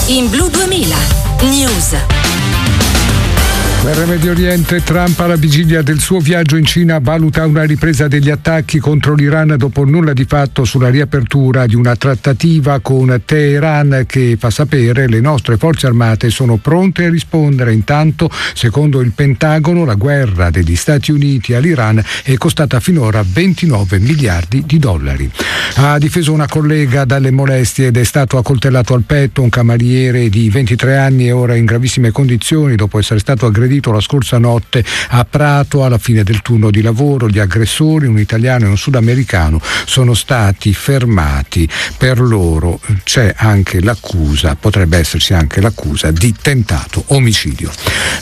in Blu 2000 News. Per Medio Oriente, Trump alla vigilia del suo viaggio in Cina valuta una ripresa degli attacchi contro l'Iran dopo nulla di fatto sulla riapertura di una trattativa con Teheran, che fa sapere le nostre forze armate sono pronte a rispondere. Intanto, secondo il Pentagono, la guerra degli Stati Uniti all'Iran è costata finora 29 miliardi di dollari. Ha difeso una collega dalle molestie ed è stato accoltellato al petto. Un cameriere di 23 anni è ora in gravissime condizioni dopo essere stato aggredito la scorsa notte a Prato alla fine del turno di lavoro. Gli aggressori, un italiano e un sudamericano, sono stati fermati. Per loro c'è anche l'accusa, potrebbe esserci anche l'accusa di tentato omicidio.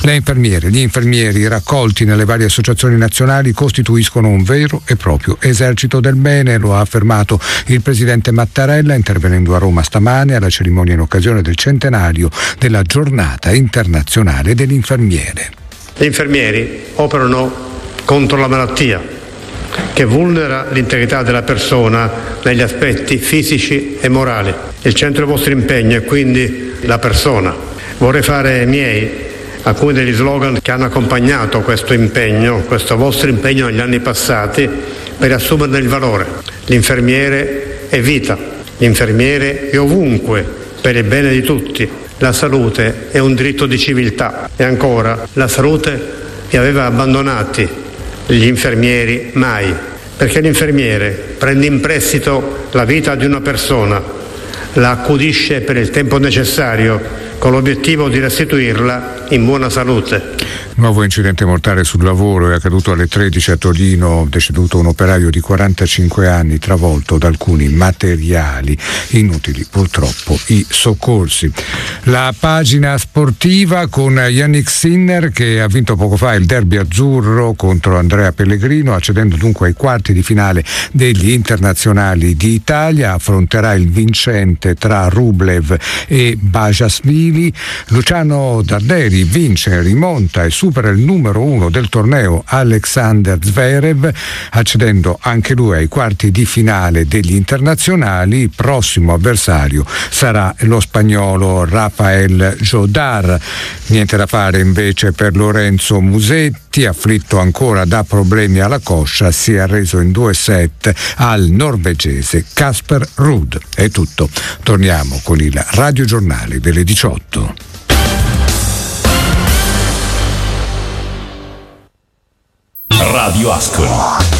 Gli infermieri raccolti nelle varie associazioni nazionali costituiscono un vero e proprio esercito del bene, lo ha affermato il presidente Mattarella intervenendo a Roma stamane alla cerimonia in occasione del centenario della giornata internazionale dell'infermiere. Gli infermieri operano contro la malattia che vulnera l'integrità della persona negli aspetti fisici e morali. Il centro del vostro impegno è quindi la persona. Vorrei fare miei alcuni degli slogan che hanno accompagnato questo impegno, questo vostro impegno negli anni passati, per assumerne il valore. L'infermiere è vita, l'infermiere è ovunque per il bene di tutti. La salute è un diritto di civiltà. E ancora, la salute vi aveva abbandonati, gli infermieri mai, perché l'infermiere prende in prestito la vita di una persona, la accudisce per il tempo necessario con l'obiettivo di restituirla in buona salute. Nuovo incidente mortale sul lavoro è accaduto alle 13 a Torino, deceduto un operaio di 45 anni travolto da alcuni materiali. Inutili purtroppo i soccorsi. La pagina sportiva con Yannick Sinner, che ha vinto poco fa il derby azzurro contro Andrea Pellegrino, accedendo dunque ai quarti di finale degli internazionali di Italia. Affronterà il vincente tra Rublev e Bajasvili. Luciano Darderi vince, rimonta e supera il numero 1 del torneo Alexander Zverev, accedendo anche lui ai quarti di finale degli internazionali. Il prossimo avversario sarà lo spagnolo Rafael Jodar. Niente da fare invece per Lorenzo Musetti, afflitto ancora da problemi alla coscia, si è arreso in 2 set al norvegese Casper Ruud. È tutto. Torniamo con il radiogiornale delle 18. Radio Ascoli.